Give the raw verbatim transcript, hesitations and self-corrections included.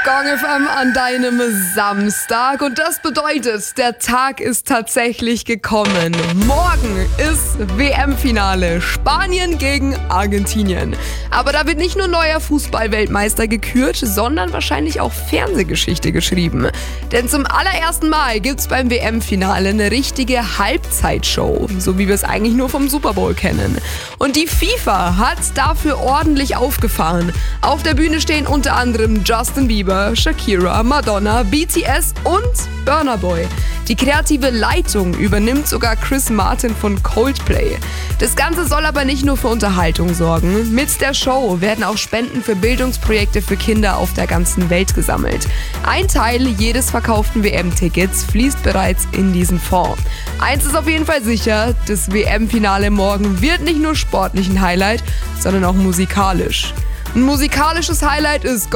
Gong F M an deinem Samstag und das bedeutet, der Tag ist tatsächlich gekommen. Morgen ist W M-Finale, Spanien gegen Argentinien. Aber da wird nicht nur neuer Fußball-Weltmeister gekürt, sondern wahrscheinlich auch Fernsehgeschichte geschrieben. Denn zum allerersten Mal gibt's beim W M-Finale eine richtige Halbzeitshow, so wie wir es eigentlich nur vom Super Bowl kennen. Und die FIFA hat dafür ordentlich aufgefahren. Auf der Bühne stehen unter anderem Justin Bieber, Shakira, Madonna, B T S und Burna Boy. Die kreative Leitung übernimmt sogar Chris Martin von Coldplay. Das Ganze soll aber nicht nur für Unterhaltung sorgen. Mit der Show werden auch Spenden für Bildungsprojekte für Kinder auf der ganzen Welt gesammelt. Ein Teil jedes verkauften W M-Tickets fließt bereits in diesen Fonds. Eins ist auf jeden Fall sicher, das W M-Finale morgen wird nicht nur sportlich ein Highlight, sondern auch musikalisch. Ein musikalisches Highlight ist